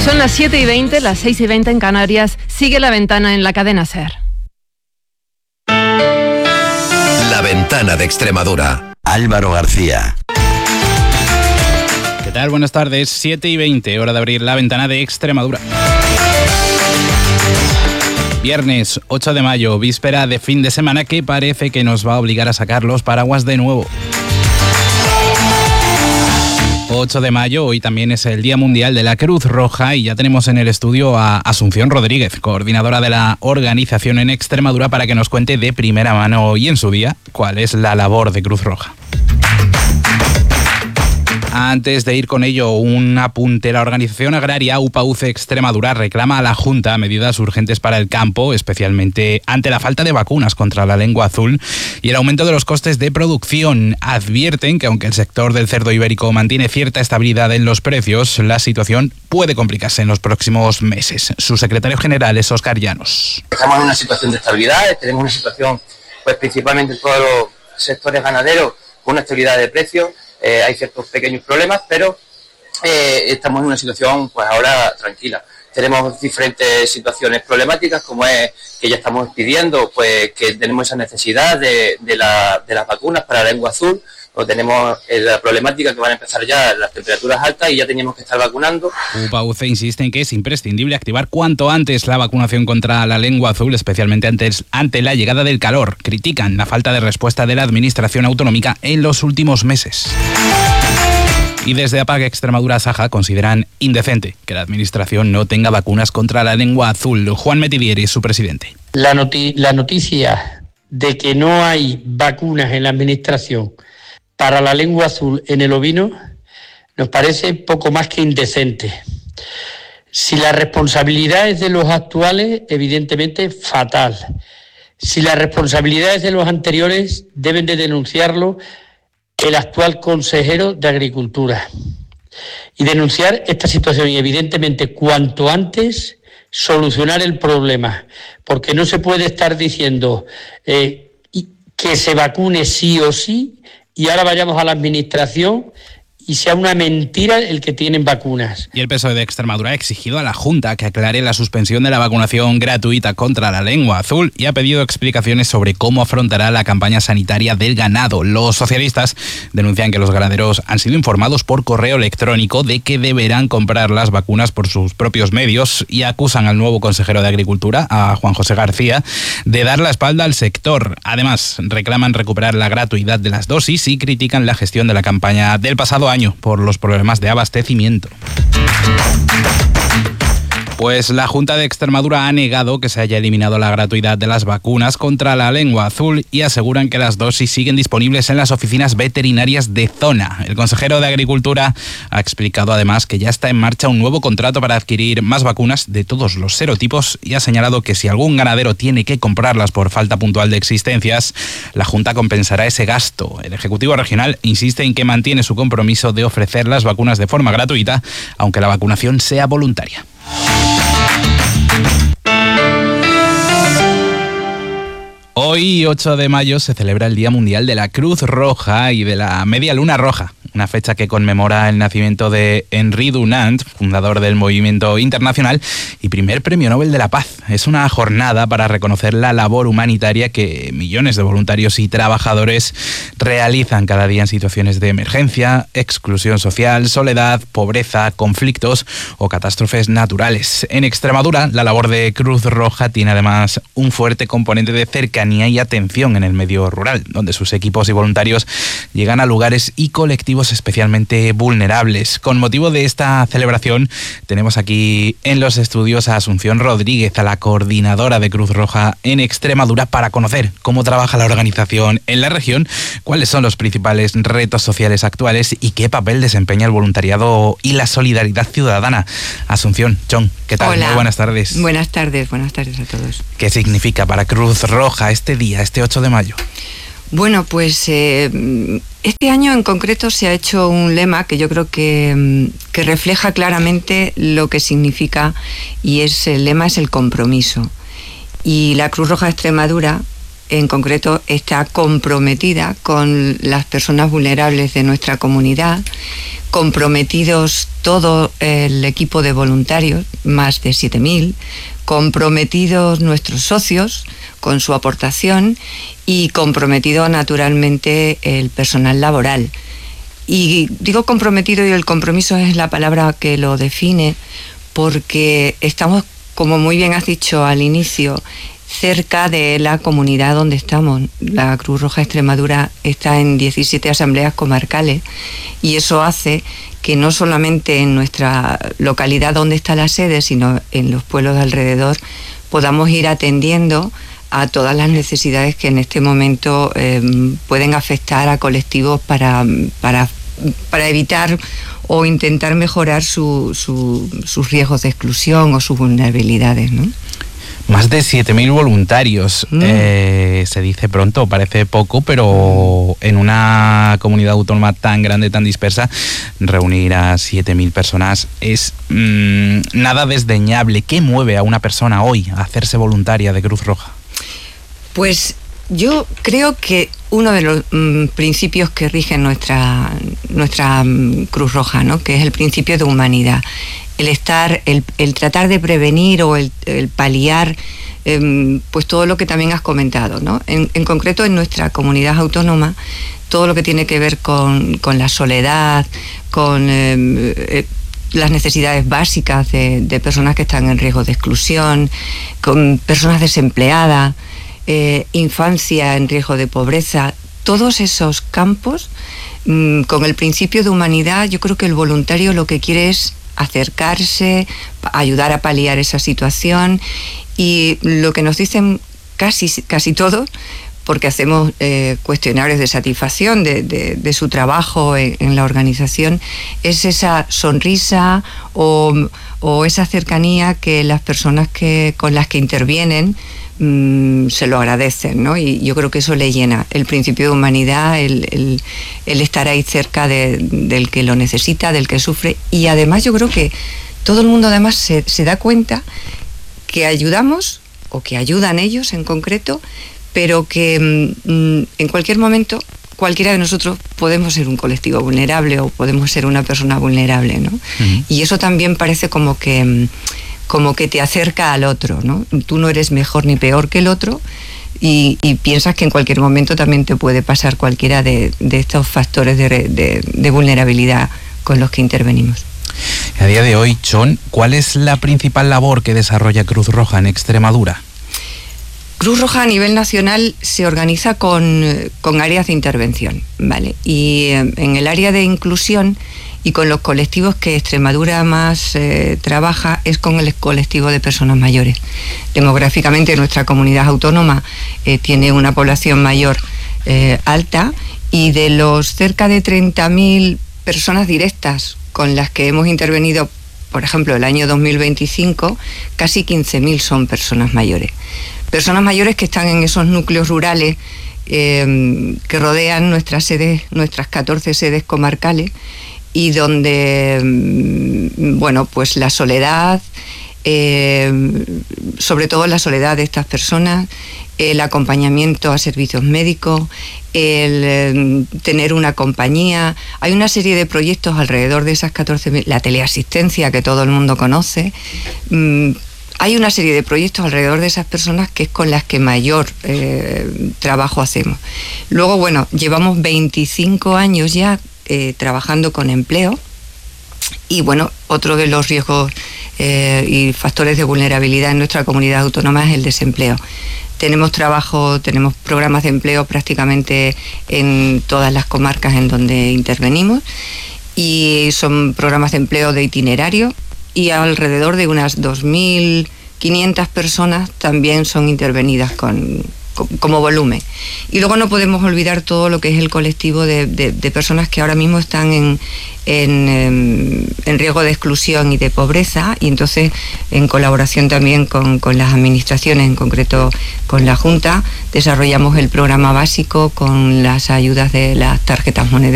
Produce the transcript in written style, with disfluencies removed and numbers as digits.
Son las 7:20, las 6:20 en Canarias. Sigue La Ventana en la cadena SER. La Ventana de Extremadura. Álvaro García. ¿Qué tal? Buenas tardes. 7:20, hora de abrir La Ventana de Extremadura. Viernes 8 de mayo, víspera de fin de semana que parece que nos va a obligar a sacar los paraguas de nuevo. 8 de mayo, hoy también es el Día Mundial de la Cruz Roja y ya tenemos en el estudio a Asunción Rodríguez, coordinadora de la organización en Extremadura, para que nos cuente de primera mano y en su día cuál es la labor de Cruz Roja. Antes de ir con ello, un apunte. La organización agraria UPA-UCE Extremadura reclama a la Junta medidas urgentes para el campo, especialmente ante la falta de vacunas contra la lengua azul y el aumento de los costes de producción. Advierten que aunque el sector del cerdo ibérico mantiene cierta estabilidad en los precios, la situación puede complicarse en los próximos meses. Su secretario general es Óscar Llanos. Estamos en una situación de estabilidad, tenemos una situación, pues principalmente en todos los sectores ganaderos, con una estabilidad de precios. Hay ciertos pequeños problemas, pero estamos en una situación pues ahora tranquila. Tenemos diferentes situaciones problemáticas, como es que ya estamos pidiendo pues que tenemos esa necesidad de las vacunas para la lengua azul, o tenemos la problemática que van a empezar ya las temperaturas altas y ya teníamos que estar vacunando. UPA-UCE insiste en que es imprescindible activar cuanto antes la vacunación contra la lengua azul, especialmente ante la llegada del calor. Critican la falta de respuesta de la administración autonómica en los últimos meses. Y desde APAC Extremadura Saja consideran indecente que la administración no tenga vacunas contra la lengua azul. Juan Metidieri es su presidente. La noticia de que no hay vacunas en la administración para la lengua azul en el ovino nos parece poco más que indecente. Si la responsabilidad es de los actuales, evidentemente fatal. Si la responsabilidad es de los anteriores, deben de denunciarlo el actual consejero de Agricultura y denunciar esta situación y evidentemente cuanto antes solucionar el problema, porque no se puede estar diciendo que se vacune sí o sí y ahora vayamos a la administración y sea una mentira el que tienen vacunas. Y el PSOE de Extremadura ha exigido a la Junta que aclare la suspensión de la vacunación gratuita contra la lengua azul y ha pedido explicaciones sobre cómo afrontará la campaña sanitaria del ganado. Los socialistas denuncian que los ganaderos han sido informados por correo electrónico de que deberán comprar las vacunas por sus propios medios y acusan al nuevo consejero de Agricultura, a Juan José García, de dar la espalda al sector. Además, reclaman recuperar la gratuidad de las dosis y critican la gestión de la campaña del pasado año por los problemas de abastecimiento. Pues la Junta de Extremadura ha negado que se haya eliminado la gratuidad de las vacunas contra la lengua azul y aseguran que las dosis siguen disponibles en las oficinas veterinarias de zona. El consejero de Agricultura ha explicado además que ya está en marcha un nuevo contrato para adquirir más vacunas de todos los serotipos y ha señalado que si algún ganadero tiene que comprarlas por falta puntual de existencias, la Junta compensará ese gasto. El Ejecutivo Regional insiste en que mantiene su compromiso de ofrecer las vacunas de forma gratuita, aunque la vacunación sea voluntaria. Hoy, 8 de mayo, se celebra el Día Mundial de la Cruz Roja y de la Media Luna Roja, una fecha que conmemora el nacimiento de Henri Dunant, fundador del movimiento internacional y primer Premio Nobel de la Paz. Es una jornada para reconocer la labor humanitaria que millones de voluntarios y trabajadores realizan cada día en situaciones de emergencia, exclusión social, soledad, pobreza, conflictos o catástrofes naturales. En Extremadura, la labor de Cruz Roja tiene además un fuerte componente de cercanía y atención en el medio rural, donde sus equipos y voluntarios llegan a lugares y colectivos especialmente vulnerables. Con motivo de esta celebración, tenemos aquí en los estudios a Asunción Rodríguez, a la coordinadora de Cruz Roja en Extremadura, para conocer cómo trabaja la organización en la región, cuáles son los principales retos sociales actuales y qué papel desempeña el voluntariado y la solidaridad ciudadana. Asunción, Chon, ¿qué tal? Hola. Muy buenas tardes. Buenas tardes a todos. ¿Qué significa para Cruz Roja este día, este 8 de mayo? Bueno, pues este año en concreto se ha hecho un lema que yo creo que refleja claramente lo que significa, y el lema es el compromiso. Y la Cruz Roja de Extremadura en concreto está comprometida con las personas vulnerables de nuestra comunidad, comprometidos todo el equipo de voluntarios, más de 7.000, comprometidos nuestros socios con su aportación y comprometido naturalmente el personal laboral. Y digo comprometido, y el compromiso es la palabra que lo define, porque estamos, como muy bien has dicho al inicio, cerca de la comunidad donde estamos. La Cruz Roja Extremadura está en 17 asambleas comarcales y eso hace que no solamente en nuestra localidad donde está la sede, sino en los pueblos de alrededor, podamos ir atendiendo a todas las necesidades que en este momento pueden afectar a colectivos para evitar o intentar mejorar sus riesgos de exclusión o sus vulnerabilidades, ¿no? Más de 7.000 voluntarios, se dice pronto, parece poco, pero en una comunidad autónoma tan grande, tan dispersa, reunir a 7.000 personas es nada desdeñable. ¿Qué mueve a una persona hoy a hacerse voluntaria de Cruz Roja? Pues yo creo que uno de los principios que rigen nuestra Cruz Roja, ¿no?, que es el principio de humanidad. El tratar de prevenir o el paliar pues todo lo que también has comentado, ¿no? En concreto en nuestra comunidad autónoma, todo lo que tiene que ver con la soledad, con las necesidades básicas de personas que están en riesgo de exclusión, con personas desempleadas, infancia en riesgo de pobreza, todos esos campos, con el principio de humanidad, yo creo que el voluntario lo que quiere es acercarse, ayudar a paliar esa situación, y lo que nos dicen casi todos, porque hacemos cuestionarios de satisfacción de su trabajo en la organización, es esa sonrisa o esa cercanía que las personas con las que intervienen se lo agradecen, ¿no? Y yo creo que eso le llena el principio de humanidad, el estar ahí cerca del que lo necesita, del que sufre. Y además yo creo que todo el mundo además se da cuenta que ayudamos, o que ayudan ellos en concreto, pero que en cualquier momento cualquiera de nosotros podemos ser un colectivo vulnerable o podemos ser una persona vulnerable, ¿no? Uh-huh. Y eso también parece como que te acerca al otro, ¿no? Tú no eres mejor ni peor que el otro y piensas que en cualquier momento también te puede pasar cualquiera de estos factores de vulnerabilidad con los que intervenimos. A día de hoy, Chon, ¿cuál es la principal labor que desarrolla Cruz Roja en Extremadura? Cruz Roja a nivel nacional se organiza con áreas de intervención, ¿vale? Y en el área de inclusión y con los colectivos que Extremadura más trabaja es con el colectivo de personas mayores. Demográficamente nuestra comunidad autónoma tiene una población mayor alta, y de los cerca de 30.000 personas directas con las que hemos intervenido, por ejemplo, el año 2025, casi 15.000 son personas mayores. Personas mayores que están en esos núcleos rurales que rodean nuestras 14 sedes comarcales, y donde, bueno, pues la soledad, sobre todo la soledad de estas personas, el acompañamiento a servicios médicos, el tener una compañía. Hay una serie de proyectos alrededor de esas 14.000, la teleasistencia que todo el mundo conoce. Hay una serie de proyectos alrededor de esas personas que es con las que mayor trabajo hacemos. Luego, bueno, llevamos 25 años ya trabajando con empleo, y bueno, otro de los riesgos y factores de vulnerabilidad en nuestra comunidad autónoma es el desempleo. Tenemos programas de empleo prácticamente en todas las comarcas en donde intervenimos, y son programas de empleo de itinerario, y alrededor de unas 2.500 personas también son intervenidas como volumen. Y luego no podemos olvidar todo lo que es el colectivo de personas que ahora mismo están en riesgo de exclusión y de pobreza, y entonces en colaboración también con las administraciones, en concreto con la Junta, desarrollamos el programa básico con las ayudas de las tarjetas monederas